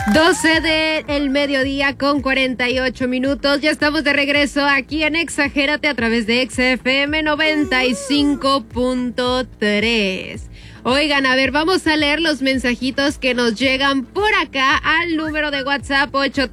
12 del mediodía con 48 minutos. Ya estamos de regreso aquí en Exagérate a través de XFM 95.3. Oigan, a ver, vamos a leer los mensajitos que nos llegan por acá al número de WhatsApp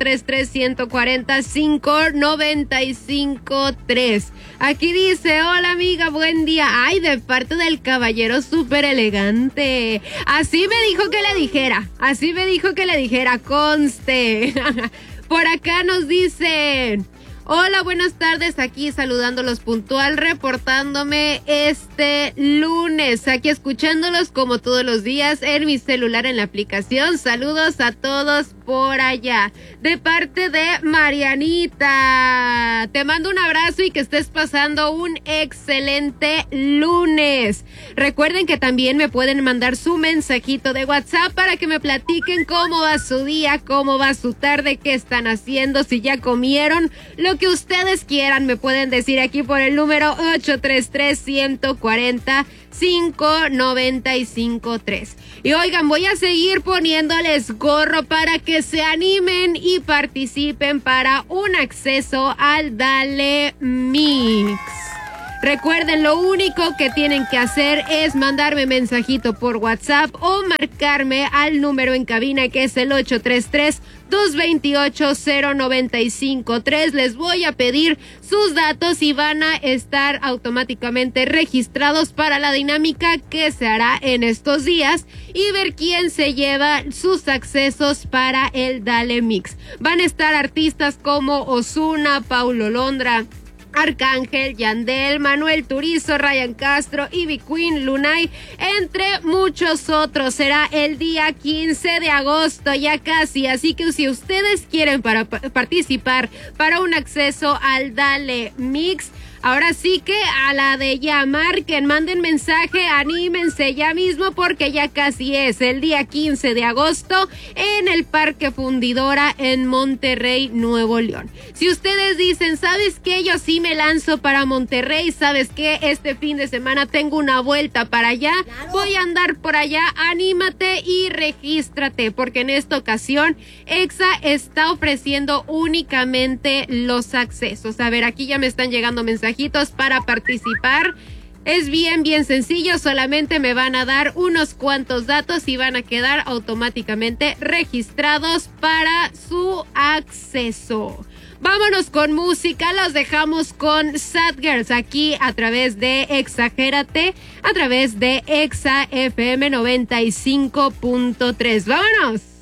833-145-953. Aquí dice: hola amiga, buen día. Ay, de parte del caballero súper elegante. Así me dijo que le dijera, conste. Por acá nos dicen: hola, buenas tardes, aquí saludándolos puntual, reportándome este lunes, aquí escuchándolos como todos los días en mi celular en la aplicación. Saludos a todos por allá, de parte de Marianita. Te mando un abrazo y que estés pasando un excelente lunes. Recuerden que también me pueden mandar su mensajito de WhatsApp para que me platiquen cómo va su día, cómo va su tarde, qué están haciendo, si ya comieron, lo que ustedes quieran. Me pueden decir aquí por el número 833-145-953. Y oigan, voy a seguir poniéndoles gorro para que se animen y participen para un acceso al Dale Mix. Recuerden, lo único que tienen que hacer es mandarme mensajito por WhatsApp o marcarme al número en cabina, que es el 833-228-0953. Les voy a pedir sus datos y van a estar automáticamente registrados para la dinámica que se hará en estos días y ver quién se lleva sus accesos para el Dale Mix. Van a estar artistas como Ozuna, Paulo Londra, Arcángel, Yandel, Manuel Turizo, Ryan Castro, Ivy Queen, Lunay, entre muchos otros. Será el día 15 de agosto, ya casi, así que si ustedes quieren participar para un acceso al Dale Mix, ahora sí que a la de ya, marquen, manden mensaje, anímense ya mismo porque ya casi es el día 15 de agosto en el Parque Fundidora en Monterrey, Nuevo León. Si ustedes dicen, ¿sabes qué? Yo sí me lanzo para Monterrey, ¿sabes qué? Este fin de semana tengo una vuelta para allá, claro, voy a andar por allá, anímate y regístrate, porque en esta ocasión EXA está ofreciendo únicamente los accesos. A ver, aquí ya me están llegando mensajes para participar. Es bien sencillo, solamente me van a dar unos cuantos datos y van a quedar automáticamente registrados para su acceso. Vámonos con música, los dejamos con Sad Girls aquí a través de Exagérate, a través de Exa FM 95.3. ¡Vámonos!